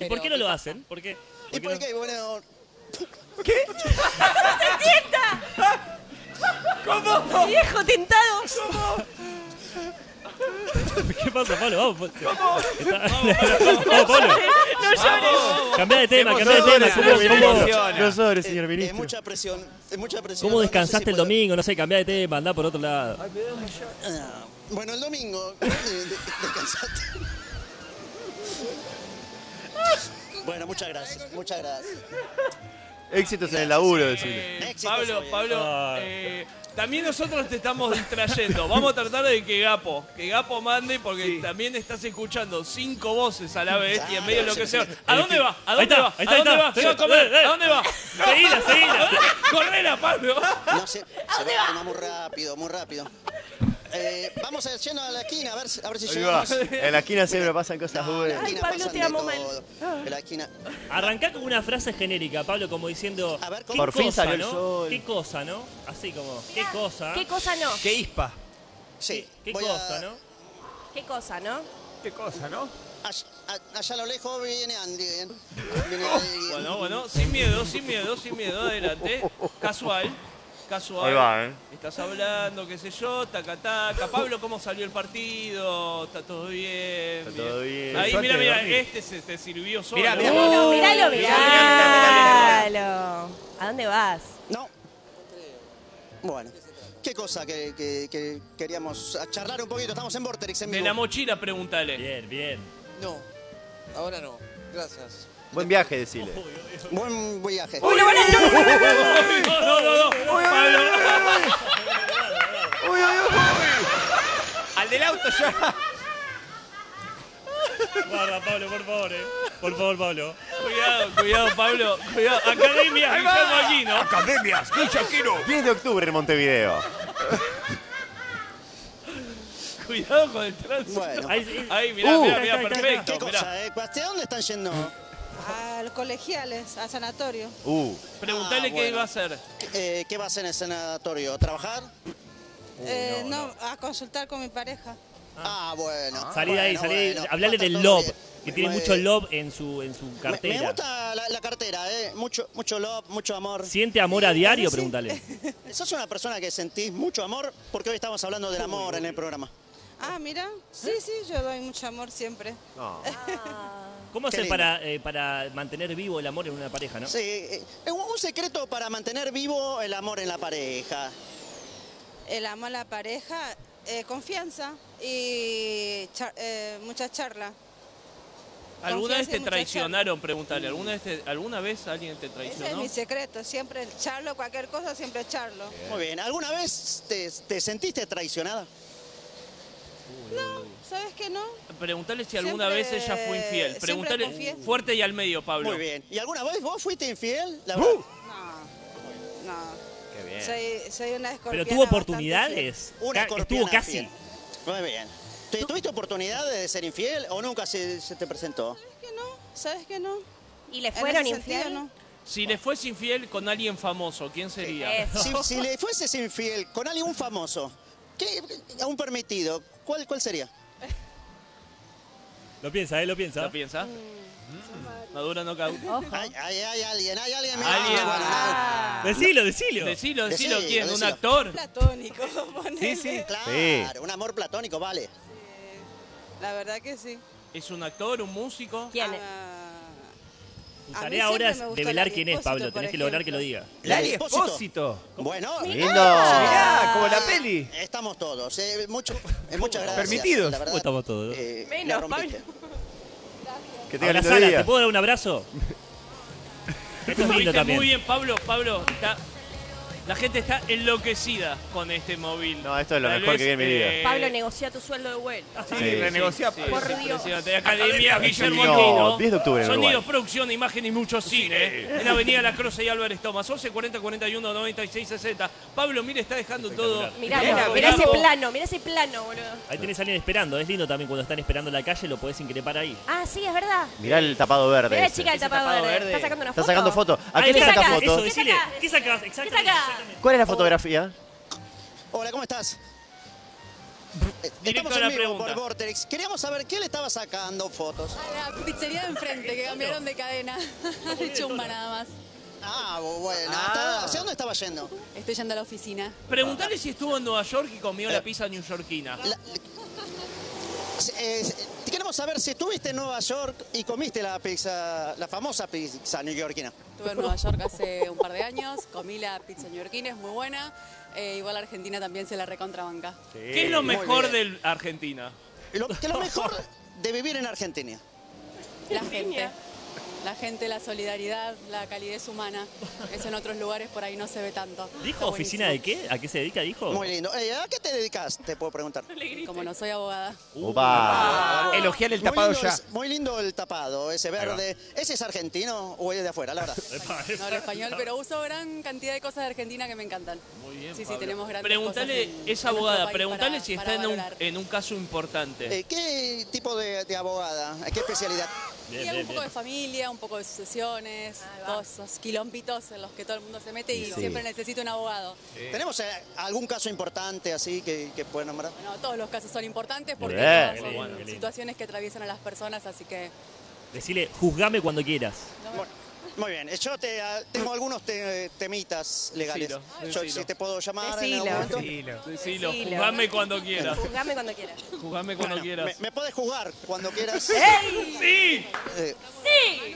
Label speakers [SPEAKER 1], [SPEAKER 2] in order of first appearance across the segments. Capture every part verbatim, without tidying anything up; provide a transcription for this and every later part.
[SPEAKER 1] ¿Y por qué no lo hacen? ¿Por qué?
[SPEAKER 2] ¿Y por qué? Bueno...
[SPEAKER 3] ¿Qué?
[SPEAKER 4] ¡No se sienta!
[SPEAKER 3] ¿Cómo?
[SPEAKER 4] ¡Viejo tentado!
[SPEAKER 3] ¿Cómo?
[SPEAKER 1] ¿Qué pasa, Pablo? Vamos.
[SPEAKER 3] ¿Cómo?
[SPEAKER 1] Está- Vamos, Pablo.
[SPEAKER 4] ¡No llores!
[SPEAKER 1] Cambiá de tema, cambiá de
[SPEAKER 3] Emociones,
[SPEAKER 1] tema. ¿Cómo,
[SPEAKER 3] se
[SPEAKER 1] cómo,
[SPEAKER 3] emociona.
[SPEAKER 5] No sobre, señor
[SPEAKER 2] Es
[SPEAKER 5] ministro.
[SPEAKER 2] mucha presión, es mucha presión.
[SPEAKER 1] cómo
[SPEAKER 2] No- no sé si
[SPEAKER 1] descansaste el
[SPEAKER 2] puedo-
[SPEAKER 1] domingo? No sé, cambiá de tema, andá por otro lado.
[SPEAKER 2] Ah, Bueno, el domingo de- de- descansaste. Bueno, muchas gracias, muchas gracias.
[SPEAKER 5] Éxitos en el laburo, decirle.
[SPEAKER 3] Eh,
[SPEAKER 2] Éxitos,
[SPEAKER 3] Pablo,
[SPEAKER 2] oye.
[SPEAKER 3] Pablo,
[SPEAKER 1] Ah.
[SPEAKER 3] eh, también nosotros te estamos distrayendo. Vamos a tratar de que Gapo, que Gapo mande, porque
[SPEAKER 5] Sí.
[SPEAKER 3] también estás escuchando cinco voces a la vez y en
[SPEAKER 2] Claro,
[SPEAKER 3] medio de lo que
[SPEAKER 2] sí,
[SPEAKER 3] sea.
[SPEAKER 2] sí.
[SPEAKER 3] ¿A dónde va? ¿A
[SPEAKER 1] Ahí
[SPEAKER 3] dónde
[SPEAKER 1] está,
[SPEAKER 3] va?
[SPEAKER 1] ahí
[SPEAKER 3] ¿A
[SPEAKER 1] está,
[SPEAKER 3] dónde
[SPEAKER 1] ahí
[SPEAKER 3] va?
[SPEAKER 1] está.
[SPEAKER 3] ¿Se va a comer?
[SPEAKER 1] Eh, eh.
[SPEAKER 3] ¿A dónde va?
[SPEAKER 1] Seguila, seguila.
[SPEAKER 3] ¡Correla, Pablo!
[SPEAKER 2] No sé, se va muy rápido, muy rápido. Eh, vamos a ir yendo a la esquina, a ver, si- a ver si
[SPEAKER 5] Ahí va.
[SPEAKER 2] llegamos.
[SPEAKER 5] En la esquina siempre pasan cosas
[SPEAKER 2] En la
[SPEAKER 5] buenas.
[SPEAKER 2] esquina
[SPEAKER 4] Pablo,
[SPEAKER 2] pasan
[SPEAKER 4] te
[SPEAKER 2] de
[SPEAKER 4] amo mal.
[SPEAKER 2] todo. En la esquina.
[SPEAKER 1] Arrancá con una frase genérica, Pablo, como diciendo.
[SPEAKER 2] A ver,
[SPEAKER 1] ¿qué
[SPEAKER 2] ¿cómo?
[SPEAKER 5] Por fin
[SPEAKER 1] cosa,
[SPEAKER 5] salió el
[SPEAKER 1] ¿no?
[SPEAKER 5] sol.
[SPEAKER 1] ¿Qué cosa, no? Así como, ¿qué cosa?
[SPEAKER 4] ¿Qué cosa no?
[SPEAKER 3] ¡Qué ispa!
[SPEAKER 2] Sí.
[SPEAKER 1] ¿Qué
[SPEAKER 2] voy a-
[SPEAKER 1] cosa, no?
[SPEAKER 4] ¿Qué cosa no?
[SPEAKER 3] ¡Qué cosa, no?
[SPEAKER 2] Allá, a- allá a lo lejos viene Andy. ¿eh? Viene alguien.
[SPEAKER 3] Bueno, bueno, sin miedo, sin miedo, sin miedo, adelante. Casual, casual.
[SPEAKER 5] Ahí va, ¿eh?
[SPEAKER 3] Estás hablando, qué sé yo, taca, taca. Pablo, ¿cómo salió el partido? ¿Está todo bien?
[SPEAKER 5] Está todo bien.
[SPEAKER 3] Ahí,
[SPEAKER 5] Suerte
[SPEAKER 3] mira,
[SPEAKER 5] de
[SPEAKER 3] mira,
[SPEAKER 5] dormir.
[SPEAKER 3] este se te sirvió solo.
[SPEAKER 5] Mirá, mirá.
[SPEAKER 4] Míralo, míralo,
[SPEAKER 3] Mirá, mirá,
[SPEAKER 4] míralo. ¿A dónde vas?
[SPEAKER 2] No. Bueno. ¿Qué cosa que, que- que queríamos charlar un poquito? Estamos en Vorterix en
[SPEAKER 3] De
[SPEAKER 2] vivo.
[SPEAKER 3] la mochila, pregúntale.
[SPEAKER 1] Bien, bien.
[SPEAKER 6] No, ahora no. Gracias.
[SPEAKER 5] Buen viaje, decirle.
[SPEAKER 2] Buen viaje.
[SPEAKER 4] ¡Uy, lo van a echar!
[SPEAKER 3] No, no, no, no. Pablo.
[SPEAKER 5] ¡Uy, uy, uy!
[SPEAKER 3] Al del auto ya.
[SPEAKER 1] Guarda, Pablo, por favor, eh. Por favor, Pablo.
[SPEAKER 3] Cuidado, cuidado, Pablo. Cuidado. Academia, Guillermo Aquino.
[SPEAKER 5] Academias, Aquino. diez de octubre en Montevideo.
[SPEAKER 3] Cuidado con el tránsito.
[SPEAKER 2] Bueno.
[SPEAKER 1] Ahí,
[SPEAKER 3] Ahí, mirá,
[SPEAKER 5] Uh.
[SPEAKER 3] mirá, mirá,
[SPEAKER 1] ¿Qué
[SPEAKER 3] perfecto.
[SPEAKER 2] ¿Qué
[SPEAKER 3] Mirá.
[SPEAKER 2] cosa, eh? ¿Hacia dónde están yendo?
[SPEAKER 7] A los colegiales, a sanatorio.
[SPEAKER 5] Uh,
[SPEAKER 3] Preguntale
[SPEAKER 2] Ah,
[SPEAKER 3] qué
[SPEAKER 2] bueno.
[SPEAKER 3] va a hacer.
[SPEAKER 2] Eh, ¿Qué va a hacer en el sanatorio? ¿Trabajar?
[SPEAKER 7] Eh, no, a consultar con mi pareja.
[SPEAKER 2] Ah, bueno.
[SPEAKER 1] salí de ahí,
[SPEAKER 2] Bueno,
[SPEAKER 1] salí de ahí.
[SPEAKER 2] bueno,
[SPEAKER 1] Hablale
[SPEAKER 2] va a estar
[SPEAKER 1] del
[SPEAKER 2] todo
[SPEAKER 1] lob,
[SPEAKER 2] bien.
[SPEAKER 1] que tiene
[SPEAKER 2] Bueno,
[SPEAKER 1] mucho lob en su, en su
[SPEAKER 2] Me,
[SPEAKER 1] cartera.
[SPEAKER 2] me gusta la, la cartera, ¿eh? Mucho, mucho love, mucho amor.
[SPEAKER 1] ¿Siente amor a diario?
[SPEAKER 2] Sí.
[SPEAKER 1] Pregúntale.
[SPEAKER 2] Sos una persona que sentís mucho amor porque hoy estamos hablando del amor en el programa.
[SPEAKER 7] Ah, mira, sí, sí, yo doy mucho amor siempre.
[SPEAKER 5] no.
[SPEAKER 1] ¿Cómo
[SPEAKER 2] Qué
[SPEAKER 1] hacer
[SPEAKER 2] lindo.
[SPEAKER 1] para, eh, para mantener vivo el amor en una pareja, no?
[SPEAKER 2] Sí, eh, un secreto para mantener vivo el amor en la pareja.
[SPEAKER 7] El amor a la pareja, eh, confianza y char- eh, mucha charla.
[SPEAKER 3] ¿Alguna vez
[SPEAKER 7] Confianza y
[SPEAKER 3] te
[SPEAKER 7] mucha
[SPEAKER 3] traicionaron? Pregúntale. ¿Alguna vez, te- ¿Alguna vez alguien te
[SPEAKER 7] Ese
[SPEAKER 3] traicionó?
[SPEAKER 7] es mi secreto, siempre charlo, cualquier cosa, siempre charlo.
[SPEAKER 2] Muy bien. ¿Alguna vez te, te sentiste traicionada?
[SPEAKER 7] No, ¿sabes qué no?
[SPEAKER 3] Preguntale si alguna
[SPEAKER 7] Siempre-
[SPEAKER 3] vez ella fue infiel.
[SPEAKER 7] siempre
[SPEAKER 3] Preguntale
[SPEAKER 7] confié.
[SPEAKER 3] fuerte y al medio, Pablo.
[SPEAKER 2] Muy bien. ¿Y alguna vez vos fuiste infiel? La
[SPEAKER 5] Uh.
[SPEAKER 2] verdad.
[SPEAKER 7] No, no.
[SPEAKER 5] Qué bien.
[SPEAKER 7] Soy, soy una
[SPEAKER 1] Pero
[SPEAKER 7] escorpiana
[SPEAKER 1] tuvo
[SPEAKER 7] bastante
[SPEAKER 1] oportunidades.
[SPEAKER 2] Una
[SPEAKER 1] Ca-
[SPEAKER 2] escorpiana
[SPEAKER 1] Estuvo casi.
[SPEAKER 2] fiel. Muy bien. ¿Te- ¿Tuviste oportunidad de ser infiel o nunca se, se te presentó?
[SPEAKER 7] fiel. ¿Sabes que no? ¿Sabes que no?
[SPEAKER 4] ¿Y le
[SPEAKER 7] En
[SPEAKER 4] fueron
[SPEAKER 7] ese sentido,
[SPEAKER 4] infiel?
[SPEAKER 7] no.
[SPEAKER 3] Si le fuese infiel con alguien famoso, ¿quién sería?
[SPEAKER 4] Eso.
[SPEAKER 2] Si, si le fueses infiel con alguien famoso, ¿qué, a un permitido, ¿cuál, cuál sería?
[SPEAKER 1] Lo piensa, ¿eh? Lo piensa.
[SPEAKER 3] ¿Lo piensa? Mm. Madura knockout.
[SPEAKER 4] Ojo.
[SPEAKER 2] Hay, hay, hay alguien, hay alguien. mira,
[SPEAKER 3] Alguien.
[SPEAKER 2] bueno, nada.
[SPEAKER 1] Decilo, decilo.
[SPEAKER 3] Decilo, decilo,
[SPEAKER 2] Decilo,
[SPEAKER 3] ¿quién? ¿Un
[SPEAKER 2] decilo.
[SPEAKER 3] actor?
[SPEAKER 7] Platónico, ponele.
[SPEAKER 3] Sí, sí.
[SPEAKER 2] Claro,
[SPEAKER 5] Sí.
[SPEAKER 2] un amor platónico, vale.
[SPEAKER 7] La verdad que sí.
[SPEAKER 3] ¿Es un actor, un músico?
[SPEAKER 4] ¿Quién es?
[SPEAKER 7] Ah,
[SPEAKER 1] Tu
[SPEAKER 7] a mí
[SPEAKER 1] tarea ahora
[SPEAKER 7] siempre
[SPEAKER 1] es
[SPEAKER 7] me gustó
[SPEAKER 1] develar
[SPEAKER 7] Lali
[SPEAKER 1] quién es,
[SPEAKER 7] Espósito,
[SPEAKER 1] Pablo.
[SPEAKER 7] por
[SPEAKER 1] Tenés que lograr que lo
[SPEAKER 7] ejemplo.
[SPEAKER 1] diga.
[SPEAKER 5] Lali
[SPEAKER 2] Espósito.
[SPEAKER 5] Espósito.
[SPEAKER 2] Bueno,
[SPEAKER 5] Lindo.
[SPEAKER 7] Ah.
[SPEAKER 5] Mirá, como la peli.
[SPEAKER 2] estamos todos. eh, mucho, eh, muchas gracias.
[SPEAKER 5] Permitidos.
[SPEAKER 2] la verdad.
[SPEAKER 1] ¿Cómo estamos todos?
[SPEAKER 2] Eh,
[SPEAKER 4] Menos,
[SPEAKER 2] la rompiste.
[SPEAKER 5] Que tenga lindo
[SPEAKER 1] Abrazala, ¿te
[SPEAKER 5] día.
[SPEAKER 1] puedo dar un abrazo? Esto es lindo
[SPEAKER 3] Fuiste
[SPEAKER 1] también.
[SPEAKER 3] muy bien, Pablo. Pablo, está- la gente está enloquecida con este móvil.
[SPEAKER 5] No, esto es lo
[SPEAKER 3] Tal
[SPEAKER 5] mejor
[SPEAKER 3] vez,
[SPEAKER 5] que vi en mi vida.
[SPEAKER 3] eh,
[SPEAKER 4] Pablo, negocia tu sueldo de vuelta.
[SPEAKER 3] Sí,
[SPEAKER 5] Sí,
[SPEAKER 3] sí,
[SPEAKER 5] renegocia,
[SPEAKER 3] sí,
[SPEAKER 4] por
[SPEAKER 3] sí,
[SPEAKER 4] Dios.
[SPEAKER 3] impresionante. Academia Guillermo
[SPEAKER 5] No,
[SPEAKER 3] Aquino.
[SPEAKER 5] diez de octubre en
[SPEAKER 3] Sonidos,
[SPEAKER 5] Uruguay.
[SPEAKER 3] producción, imagen y mucho cine. En Avenida La Croce y Álvarez Tomás. once cuarenta cuarenta y uno noventa y seis sesenta. Pablo, mire, está dejando todo.
[SPEAKER 4] Mirá,
[SPEAKER 3] Mirá,
[SPEAKER 4] mirá ese
[SPEAKER 3] mirá.
[SPEAKER 4] plano, mirá ese plano, boludo.
[SPEAKER 1] Ahí tenés a alguien esperando. Es lindo también cuando están esperando en la calle, lo podés increpar ahí.
[SPEAKER 4] Ah, sí, es verdad.
[SPEAKER 5] Mirá el tapado verde.
[SPEAKER 4] Mirá la
[SPEAKER 5] ese.
[SPEAKER 4] chica del
[SPEAKER 3] Ese
[SPEAKER 4] tapado
[SPEAKER 3] tapado
[SPEAKER 4] verde.
[SPEAKER 3] verde.
[SPEAKER 4] ¿Está sacando una
[SPEAKER 5] Está
[SPEAKER 4] foto?
[SPEAKER 5] sacando foto. ¿A
[SPEAKER 1] Ahí
[SPEAKER 5] quién le
[SPEAKER 1] está,
[SPEAKER 5] saca
[SPEAKER 4] sacás?
[SPEAKER 5] foto?
[SPEAKER 1] Eso,
[SPEAKER 4] ¿Qué
[SPEAKER 1] decile.
[SPEAKER 4] sacás?
[SPEAKER 1] ¿Qué sacás?
[SPEAKER 4] ¿Qué
[SPEAKER 1] Exactamente.
[SPEAKER 4] sacás?
[SPEAKER 1] exactamente.
[SPEAKER 5] ¿Cuál es la fotografía?
[SPEAKER 2] Hola, ¿cómo estás?
[SPEAKER 3] Directo
[SPEAKER 2] Estamos
[SPEAKER 3] a la
[SPEAKER 2] en vivo
[SPEAKER 3] pregunta.
[SPEAKER 2] por Vortex. Queríamos saber qué le estaba sacando fotos.
[SPEAKER 8] A la pizzería de enfrente, que cambiaron de cadena. De chumba nada más.
[SPEAKER 2] Ah, bueno. ¿Hasta- ¿Hacia dónde estaba yendo?
[SPEAKER 8] Estoy yendo a la oficina.
[SPEAKER 3] Preguntale si estuvo en Nueva York y comió la pizza newyorkina.
[SPEAKER 2] La- eh, queremos saber si estuviste en Nueva York y comiste la pizza, la famosa pizza neoyorquina.
[SPEAKER 8] Estuve en Nueva York hace un par de años, comí la pizza neoyorquina, es muy buena. Eh, igual Argentina también se la recontrabanca.
[SPEAKER 3] ¿Qué es lo
[SPEAKER 2] Muy
[SPEAKER 3] mejor
[SPEAKER 2] bien.
[SPEAKER 3] de Argentina?
[SPEAKER 2] Lo, que lo mejor de vivir en Argentina.
[SPEAKER 8] La gente. La gente, la solidaridad, la calidez humana. Eso en otros lugares por ahí no se ve tanto.
[SPEAKER 1] ¿Dijo
[SPEAKER 8] Está
[SPEAKER 1] oficina de
[SPEAKER 8] buenísimo.
[SPEAKER 1] qué? ¿A qué se dedica, dijo?
[SPEAKER 2] Muy lindo. Eh, ¿A qué te dedicas? Te puedo preguntar.
[SPEAKER 8] Como no soy abogada.
[SPEAKER 5] Upa.
[SPEAKER 9] Elogiar el
[SPEAKER 2] Muy
[SPEAKER 9] tapado
[SPEAKER 2] lindo,
[SPEAKER 9] ya.
[SPEAKER 2] es- muy lindo el tapado, ese verde. ¿Ese es argentino o es de afuera, la verdad?
[SPEAKER 8] No hablo español, pero uso gran cantidad de cosas de Argentina que me encantan.
[SPEAKER 3] Muy bien,
[SPEAKER 8] Sí, sí,
[SPEAKER 3] Pablo.
[SPEAKER 8] tenemos grandes
[SPEAKER 3] Preguntale,
[SPEAKER 8] cosas en-
[SPEAKER 3] es
[SPEAKER 8] en nuestro
[SPEAKER 3] abogada,
[SPEAKER 8] país
[SPEAKER 3] preguntale
[SPEAKER 8] para-
[SPEAKER 3] si
[SPEAKER 8] para
[SPEAKER 3] está en un,
[SPEAKER 8] valorar.
[SPEAKER 3] en un caso importante.
[SPEAKER 2] Eh, ¿Qué tipo de, de abogada? ¿Qué especialidad?
[SPEAKER 1] Bien,
[SPEAKER 8] Y hago
[SPEAKER 1] bien,
[SPEAKER 8] un poco
[SPEAKER 1] bien.
[SPEAKER 8] de familia, un poco de sucesiones, todos esos quilombitos en los que todo el mundo se mete y
[SPEAKER 5] Sí.
[SPEAKER 8] siempre necesito un abogado.
[SPEAKER 2] ¿Tenemos eh, algún caso importante así que, que pueda nombrar?
[SPEAKER 8] Bueno, todos los casos son importantes porque
[SPEAKER 5] Bien.
[SPEAKER 8] todos
[SPEAKER 1] Qué
[SPEAKER 8] son
[SPEAKER 1] lindo, qué lindo.
[SPEAKER 8] situaciones que atraviesan a las personas, así que
[SPEAKER 1] Decile, juzgame cuando quieras.
[SPEAKER 2] Bueno, muy bien. Yo te, ah, tengo algunos te- temitas legales.
[SPEAKER 3] Decilo,
[SPEAKER 2] Yo,
[SPEAKER 3] decilo.
[SPEAKER 2] si te puedo llamar
[SPEAKER 4] Decilo.
[SPEAKER 2] en algún momento.
[SPEAKER 3] Decilo,
[SPEAKER 4] Decilo.
[SPEAKER 3] jugame cuando quieras.
[SPEAKER 4] Juzgame cuando quieras.
[SPEAKER 3] Jugame cuando
[SPEAKER 2] Bueno,
[SPEAKER 3] quieras.
[SPEAKER 2] me, me puedes jugar cuando quieras.
[SPEAKER 3] ¡Sí!
[SPEAKER 2] Eh,
[SPEAKER 4] ¡Sí!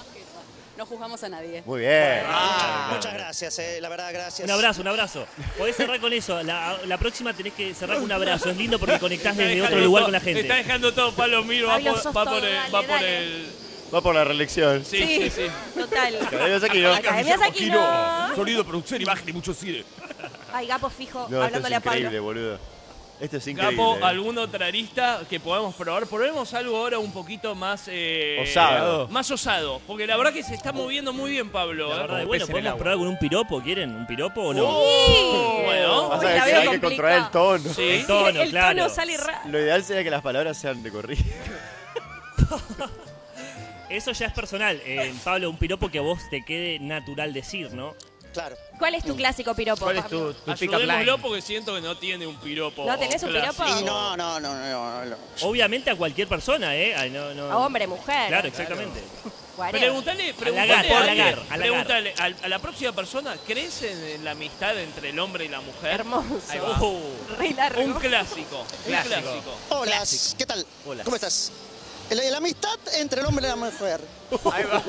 [SPEAKER 8] no juzgamos a nadie.
[SPEAKER 5] Muy bien.
[SPEAKER 2] muchas gracias, eh, la verdad, gracias.
[SPEAKER 1] Un abrazo, un abrazo. Podés cerrar con eso. La, la próxima tenés que cerrar con un abrazo. Es lindo porque conectás
[SPEAKER 3] Está
[SPEAKER 1] desde
[SPEAKER 3] dejando
[SPEAKER 1] otro lugar
[SPEAKER 3] todo-
[SPEAKER 1] con la gente.
[SPEAKER 3] Está dejando todo Pablo Miro, va,
[SPEAKER 4] Pablo,
[SPEAKER 3] por,
[SPEAKER 4] sos
[SPEAKER 3] va
[SPEAKER 4] todo,
[SPEAKER 3] por el...
[SPEAKER 4] dale,
[SPEAKER 3] Va por
[SPEAKER 4] dale.
[SPEAKER 3] el
[SPEAKER 5] Va por la reelección.
[SPEAKER 3] sí, sí, sí.
[SPEAKER 4] Total.
[SPEAKER 5] Academias aquí, ¿no?
[SPEAKER 4] Academias aquí no.
[SPEAKER 9] Sonido, producción, imagen y mucho cine.
[SPEAKER 4] Ay, Gapo fijo,
[SPEAKER 5] No, esto es
[SPEAKER 4] hablándole a
[SPEAKER 5] increíble,
[SPEAKER 4] Pablo.
[SPEAKER 5] boludo. Esto es increíble.
[SPEAKER 3] Gapo,
[SPEAKER 5] eh.
[SPEAKER 3] ¿algún otra arista que podamos probar? Probemos algo ahora un poquito más... eh,
[SPEAKER 5] Osado.
[SPEAKER 3] Más osado. Porque la verdad que se está moviendo muy bien, Pablo.
[SPEAKER 1] La
[SPEAKER 3] ¿eh?
[SPEAKER 1] verdad,
[SPEAKER 9] como
[SPEAKER 1] bueno,
[SPEAKER 9] pez en el
[SPEAKER 1] podemos
[SPEAKER 9] agua.
[SPEAKER 1] probar con un piropo. ¿Quieren un piropo o no?
[SPEAKER 3] Oh, bueno.
[SPEAKER 5] Pasa
[SPEAKER 4] Uy,
[SPEAKER 5] que
[SPEAKER 4] la
[SPEAKER 5] hay
[SPEAKER 4] veo
[SPEAKER 5] que controlar el
[SPEAKER 4] complicada.
[SPEAKER 5] tono.
[SPEAKER 3] Sí.
[SPEAKER 1] El tono,
[SPEAKER 4] el
[SPEAKER 1] claro.
[SPEAKER 4] tono sale raro.
[SPEAKER 5] Lo ideal sería que las palabras sean de corrido.
[SPEAKER 1] Eso ya es personal. Eh, Pablo, un piropo que a vos te quede natural decir, ¿no?
[SPEAKER 2] Claro.
[SPEAKER 4] ¿Cuál es tu clásico piropo,
[SPEAKER 9] ¿Cuál es
[SPEAKER 4] Pablo?
[SPEAKER 9] tu, tu pick-up
[SPEAKER 3] Ayudémoslo
[SPEAKER 9] line?
[SPEAKER 3] porque siento que no tiene un piropo.
[SPEAKER 4] ¿No tenés un
[SPEAKER 3] clásico.
[SPEAKER 4] piropo?
[SPEAKER 2] Y no, no, no, no, no.
[SPEAKER 1] Obviamente a cualquier persona, ¿eh? Ay, no, no.
[SPEAKER 4] A hombre, mujer.
[SPEAKER 1] Claro, exactamente.
[SPEAKER 4] Whatever.
[SPEAKER 3] Preguntale, preguntale,
[SPEAKER 1] Halagar,
[SPEAKER 3] a,
[SPEAKER 1] halagar,
[SPEAKER 3] alguien,
[SPEAKER 1] halagar.
[SPEAKER 3] pregúntale a, a la próxima persona, ¿crees en, en la amistad entre el hombre y la mujer?
[SPEAKER 4] Hermoso.
[SPEAKER 3] Ahí va.
[SPEAKER 1] Oh.
[SPEAKER 4] Re largo.
[SPEAKER 3] Un clásico, un
[SPEAKER 9] Clásico.
[SPEAKER 3] clásico.
[SPEAKER 2] Hola, ¿qué tal?
[SPEAKER 1] Hola.
[SPEAKER 2] ¿Cómo estás? La, la amistad entre el hombre y la mujer.
[SPEAKER 9] Ahí va.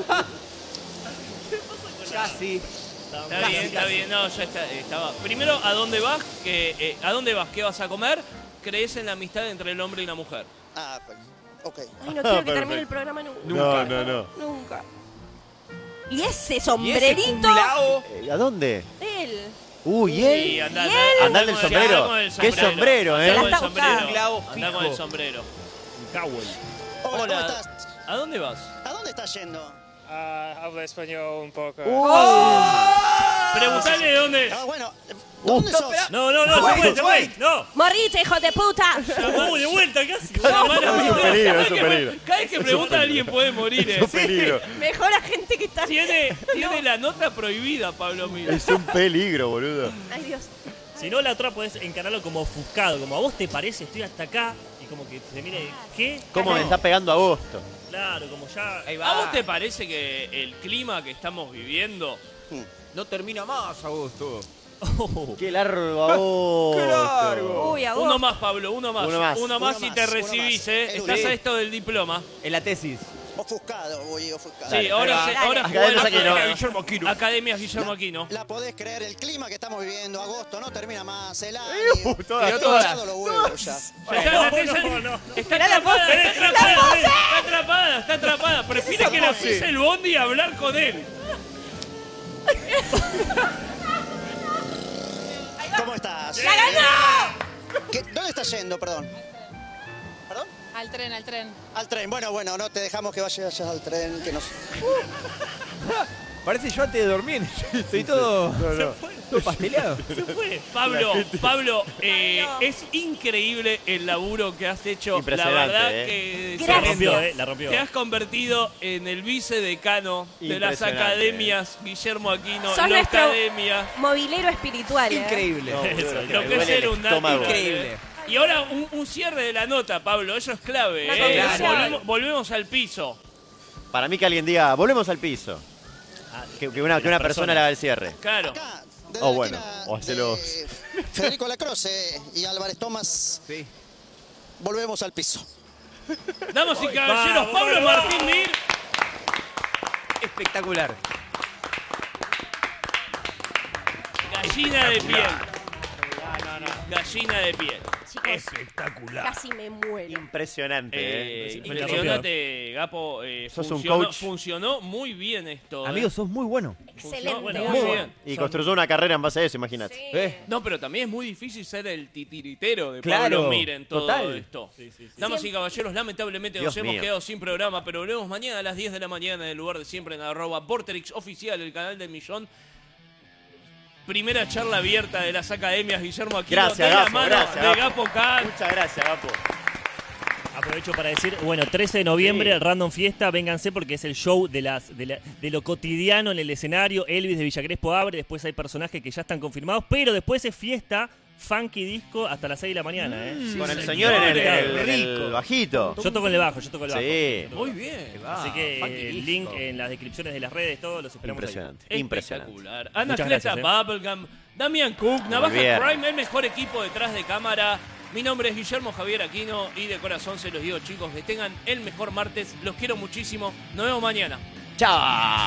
[SPEAKER 9] Casi.
[SPEAKER 3] Está bien, está bien, no, ya está, estaba. Primero, ¿a dónde vas? ¿Qué, eh, ¿A dónde vas? ¿Qué vas a comer? ¿Crees en la amistad entre el hombre y la mujer?
[SPEAKER 2] Ah, pues, ok.
[SPEAKER 4] Ay, no quiero que termine
[SPEAKER 5] Perfecto.
[SPEAKER 4] el programa nunca.
[SPEAKER 5] No, no, no.
[SPEAKER 4] Nunca. Y ese
[SPEAKER 9] Y ese
[SPEAKER 4] sombrerito.
[SPEAKER 9] cumplao.
[SPEAKER 5] Eh, ¿A dónde?
[SPEAKER 4] Él.
[SPEAKER 5] Uy,
[SPEAKER 3] Y
[SPEAKER 5] él.
[SPEAKER 3] andá,
[SPEAKER 4] ¿Y
[SPEAKER 3] andá,
[SPEAKER 4] él?
[SPEAKER 5] Andá
[SPEAKER 3] andá
[SPEAKER 5] del
[SPEAKER 3] con
[SPEAKER 5] sombrero.
[SPEAKER 3] andá con el
[SPEAKER 5] Qué sombrero,
[SPEAKER 3] Andá
[SPEAKER 5] ¿eh?
[SPEAKER 3] con
[SPEAKER 4] Se la
[SPEAKER 3] el
[SPEAKER 4] está
[SPEAKER 3] sombrero.
[SPEAKER 9] buscando.
[SPEAKER 3] Andá con el sombrero.
[SPEAKER 1] Un cowboy.
[SPEAKER 2] Hola,
[SPEAKER 3] Hola.
[SPEAKER 2] ¿cómo estás?
[SPEAKER 3] ¿A dónde vas?
[SPEAKER 2] ¿A dónde estás yendo?
[SPEAKER 10] Ah, hablo español un poco.
[SPEAKER 3] Preguntale de dónde.
[SPEAKER 2] Ah, bueno, ¿dónde
[SPEAKER 5] Uh,
[SPEAKER 2] sos?
[SPEAKER 1] No, no, no, se fue, se fue. No.
[SPEAKER 4] Morrite, hijo de puta.
[SPEAKER 1] Uy, de vuelta casi.
[SPEAKER 3] Llamar a
[SPEAKER 5] Es un
[SPEAKER 3] mi-
[SPEAKER 5] peligro,
[SPEAKER 3] cada
[SPEAKER 5] es un
[SPEAKER 3] vez que-
[SPEAKER 5] peligro.
[SPEAKER 3] Cada vez que
[SPEAKER 5] Es un
[SPEAKER 3] pregunta a
[SPEAKER 5] peligro.
[SPEAKER 3] alguien puede morir,
[SPEAKER 5] Es
[SPEAKER 3] ¿eh?
[SPEAKER 5] un peligro.
[SPEAKER 4] Mejor a gente que está.
[SPEAKER 3] Tiene, tiene la nota prohibida, Pablo Mira.
[SPEAKER 5] Es un peligro, boludo.
[SPEAKER 4] Ay, Dios.
[SPEAKER 1] Si no, la otra podés encararlo como ofuscado. Como a vos te parece, estoy hasta acá. Y como que se mire, ¿qué?
[SPEAKER 5] ¿Cómo me está pegando agosto?
[SPEAKER 1] Claro, como ya.
[SPEAKER 9] Ahí
[SPEAKER 3] ¿A
[SPEAKER 9] va.
[SPEAKER 3] vos te parece que el clima que estamos viviendo...
[SPEAKER 9] No termina más, Augusto.
[SPEAKER 1] Oh.
[SPEAKER 5] Qué largo agosto.
[SPEAKER 9] Qué largo.
[SPEAKER 4] Uy, a vos.
[SPEAKER 3] Uno más, Pablo, uno más.
[SPEAKER 5] Uno más.
[SPEAKER 3] Uno más
[SPEAKER 2] Uno
[SPEAKER 3] y
[SPEAKER 2] más,
[SPEAKER 3] te
[SPEAKER 2] uno
[SPEAKER 3] recibís,
[SPEAKER 2] más.
[SPEAKER 3] ¿eh?
[SPEAKER 2] Es
[SPEAKER 3] Estás
[SPEAKER 2] duro.
[SPEAKER 3] a esto del diploma.
[SPEAKER 9] En la tesis.
[SPEAKER 2] Ofuscado, voy ofuscado.
[SPEAKER 3] Sí, ahora,
[SPEAKER 9] dale.
[SPEAKER 3] se- ahora
[SPEAKER 5] Academias
[SPEAKER 3] jugás
[SPEAKER 5] aquí,
[SPEAKER 3] la-
[SPEAKER 5] ¿no?
[SPEAKER 9] Guillermo Aquino.
[SPEAKER 3] Academias Guillermo Aquino.
[SPEAKER 2] La podés creer, el clima que estamos viviendo, agosto, no termina más, el año.
[SPEAKER 5] todas,
[SPEAKER 2] Estoy
[SPEAKER 9] todas.
[SPEAKER 2] hinchado los huevos ya.
[SPEAKER 3] Ya está,
[SPEAKER 1] No,
[SPEAKER 3] la tesis-
[SPEAKER 1] no, no.
[SPEAKER 3] Está
[SPEAKER 4] Mirá la
[SPEAKER 3] atrapada,
[SPEAKER 4] pose,
[SPEAKER 3] está atrapada, está atrapada, está atrapada. Prefiere que la pise el bondi y hablar con él.
[SPEAKER 2] ¿Cómo estás?
[SPEAKER 4] ¡La ganó!
[SPEAKER 2] ¿Qué- ¿Dónde estás yendo, perdón? ¿Perdón?
[SPEAKER 8] Al tren, al tren.
[SPEAKER 2] Al tren. Bueno, bueno, no te dejamos que vayas al tren, que nos...
[SPEAKER 9] Parece yo antes de dormir. Estoy todo, todo pasteleado.
[SPEAKER 1] Se fue.
[SPEAKER 3] Pablo, Pablo, eh,
[SPEAKER 4] Ay, no.
[SPEAKER 3] es increíble el laburo que has hecho. La
[SPEAKER 5] Impresionante,
[SPEAKER 3] verdad
[SPEAKER 5] eh.
[SPEAKER 3] que
[SPEAKER 1] La
[SPEAKER 4] Gracias.
[SPEAKER 1] rompió, eh. La rompió.
[SPEAKER 3] te has convertido en el vicedecano de las
[SPEAKER 5] Impresionante,
[SPEAKER 3] academias Guillermo Aquino,
[SPEAKER 4] Sos
[SPEAKER 3] la
[SPEAKER 4] nuestro-
[SPEAKER 3] academia.
[SPEAKER 4] Movilero espiritual. ¿eh?
[SPEAKER 9] Increíble.
[SPEAKER 5] No,
[SPEAKER 1] Eso,
[SPEAKER 5] boludo,
[SPEAKER 1] lo
[SPEAKER 5] que
[SPEAKER 3] Lo
[SPEAKER 5] me
[SPEAKER 3] que es
[SPEAKER 5] duele
[SPEAKER 3] ser
[SPEAKER 5] el
[SPEAKER 3] un
[SPEAKER 5] estómago.
[SPEAKER 3] natural.
[SPEAKER 9] Increíble.
[SPEAKER 3] Y ahora un, un cierre de la nota, Pablo, eso es clave.
[SPEAKER 4] La
[SPEAKER 3] ¿eh?
[SPEAKER 4] conclusión.
[SPEAKER 3] Volvemos, volvemos al piso.
[SPEAKER 5] Para mí que alguien diga, volvemos al piso. Que, que una, que una persona le haga el cierre.
[SPEAKER 3] Claro.
[SPEAKER 2] Acá, desde
[SPEAKER 5] Oh,
[SPEAKER 2] la
[SPEAKER 5] bueno,
[SPEAKER 2] esquina
[SPEAKER 5] o hacelo-
[SPEAKER 2] de Federico Lacroce y Álvarez Tomás.
[SPEAKER 9] Sí.
[SPEAKER 2] Volvemos al piso.
[SPEAKER 3] Damas y caballeros,
[SPEAKER 1] Vamos,
[SPEAKER 3] Pablo
[SPEAKER 1] vamos.
[SPEAKER 3] Martín Mir.
[SPEAKER 9] Espectacular.
[SPEAKER 3] Gallina de piel. Gallina de piel.
[SPEAKER 4] Chicos,
[SPEAKER 3] Espectacular.
[SPEAKER 4] casi me muero.
[SPEAKER 5] Impresionante.
[SPEAKER 3] Eh,
[SPEAKER 5] ¿eh?
[SPEAKER 1] me la
[SPEAKER 3] impresionante, Gapo. Eh,
[SPEAKER 5] Sos un
[SPEAKER 3] funcionó,
[SPEAKER 5] coach.
[SPEAKER 3] funcionó muy bien esto. ¿eh?
[SPEAKER 9] Amigo, sos muy bueno.
[SPEAKER 4] Excelente.
[SPEAKER 3] Funcionó
[SPEAKER 1] Bueno,
[SPEAKER 3] muy bien.
[SPEAKER 5] Y construyó una carrera en base a eso, imagínate.
[SPEAKER 4] Sí.
[SPEAKER 9] Eh.
[SPEAKER 3] No, pero también es muy difícil ser el titiritero de
[SPEAKER 9] Claro,
[SPEAKER 3] Pablo Mir en todo
[SPEAKER 9] total.
[SPEAKER 3] esto.
[SPEAKER 1] Sí, sí, sí.
[SPEAKER 3] Damas y caballeros, lamentablemente
[SPEAKER 5] Dios
[SPEAKER 3] nos hemos
[SPEAKER 5] mío.
[SPEAKER 3] quedado sin programa, pero volvemos mañana a las diez de la mañana en el lugar de siempre en arroba Vorterix Oficial, el canal del millón. Primera charla abierta de las academias, Guillermo Aquino,
[SPEAKER 5] Gracias,
[SPEAKER 3] de la
[SPEAKER 5] Gapo,
[SPEAKER 3] mano
[SPEAKER 5] gracias,
[SPEAKER 3] de
[SPEAKER 5] Gapo.
[SPEAKER 3] Gapo Cat.
[SPEAKER 5] Muchas gracias, Gapo.
[SPEAKER 1] Aprovecho para decir, bueno, trece de noviembre,
[SPEAKER 5] Sí.
[SPEAKER 1] Random Fiesta, vénganse porque es el show de las de, la- de lo cotidiano en el escenario. Elvis de Villa Crespo abre, después hay personajes que ya están confirmados, pero después es fiesta, funky disco hasta las seis de la mañana, ¿eh?
[SPEAKER 5] Con el
[SPEAKER 3] señor,
[SPEAKER 5] señor en el, en el- en el
[SPEAKER 9] rico.
[SPEAKER 5] bajito.
[SPEAKER 1] Yo toco el de bajo, yo toco el bajo.
[SPEAKER 5] Sí.
[SPEAKER 1] Yo toco
[SPEAKER 3] Muy
[SPEAKER 1] el bajo.
[SPEAKER 3] bien.
[SPEAKER 1] Así que
[SPEAKER 9] funky
[SPEAKER 1] eh, el
[SPEAKER 9] disco.
[SPEAKER 1] link en las descripciones de las redes, todos los esperamos ahí.
[SPEAKER 5] Impresionante, impresionante.
[SPEAKER 3] Espectacular.
[SPEAKER 1] Muchas
[SPEAKER 3] Anacleta
[SPEAKER 1] gracias,
[SPEAKER 3] Bubblegum, Damian Cook, Navaja
[SPEAKER 5] bien.
[SPEAKER 3] Prime, el mejor equipo detrás de cámara. Mi nombre es Guillermo Javier Aquino y de corazón se los digo, chicos, que tengan el mejor martes. Los quiero muchísimo. Nos vemos mañana.
[SPEAKER 5] Chao.